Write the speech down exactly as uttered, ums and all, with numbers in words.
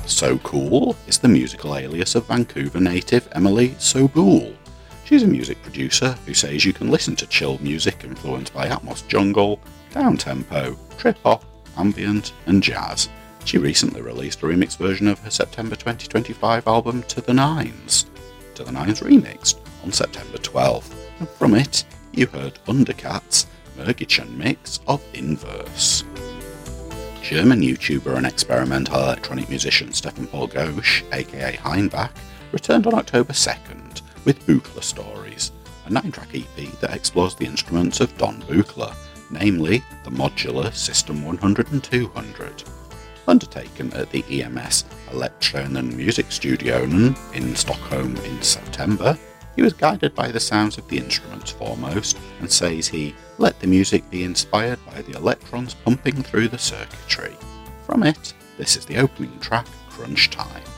So Cool is the musical alias of Vancouver native Emily Sobul. She's a music producer who says you can listen to chill music influenced by Atmos jungle, down-tempo, trip-hop, ambient and jazz. She recently released a remix version of her September twenty twenty-five album To The Nines. To The Nines remixed on September twelfth, and from it you heard Undercat's Mergichen mix of Inverse. German YouTuber and experimental electronic musician Stefan Paul Gauche, aka Heinbach, returned on October second with Buchla Stories, a nine-track E P that explores the instruments of Don Buchla, namely the modular System one hundred and two hundred. Undertaken at the E M S Elektronen Musikstudion in Stockholm in September, he was guided by the sounds of the instruments foremost and says he let the music be inspired by the electrons pumping through the circuitry. From it, this is the opening track, Crunch Time.